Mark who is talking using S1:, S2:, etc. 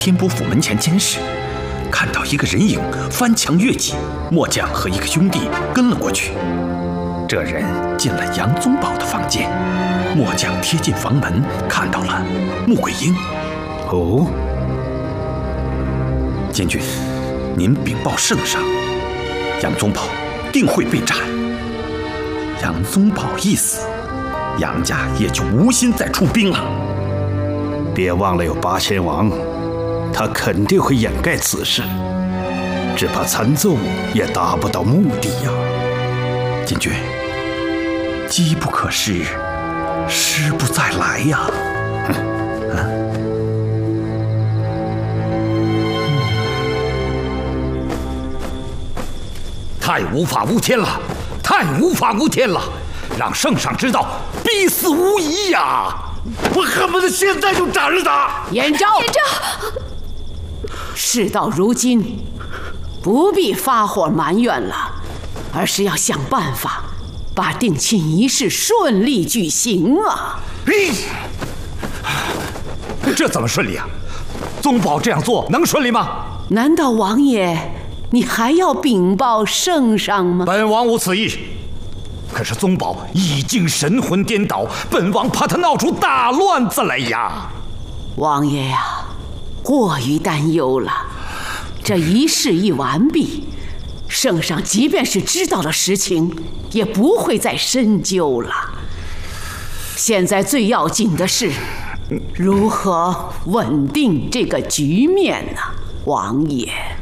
S1: 天波府门前监视，看到一个人影翻墙越脊，末将和一个兄弟跟了过去。这人进了杨宗保的房间，末将贴近房门，看到了穆桂英。
S2: 哦，
S1: 监军，您禀报圣上，杨宗保定会被斩。杨宗保一死，杨家也就无心再出兵了。
S2: 别忘了有八仙王，他肯定会掩盖此事，只怕参奏也达不到目的呀。
S1: 监军，机不可失，失不再来呀。
S3: 太无法无天了，太无法无天了！让圣上知道，必死无疑呀！
S4: 我恨不得现在就斩了他！
S5: 延昭，事到如今，不必发火埋怨了，而是要想办法把定亲仪式顺利举行啊！
S3: 这怎么顺利啊？宗保这样做能顺利吗？
S5: 难道王爷你还要禀报圣上吗？
S3: 本王无此意。可是宗保已经神魂颠倒，本王怕他闹出大乱子来呀！
S5: 王爷呀，过于担忧了。这仪式一完毕，圣上即便是知道了实情，也不会再深究了。现在最要紧的是，如何稳定这个局面呢，王爷？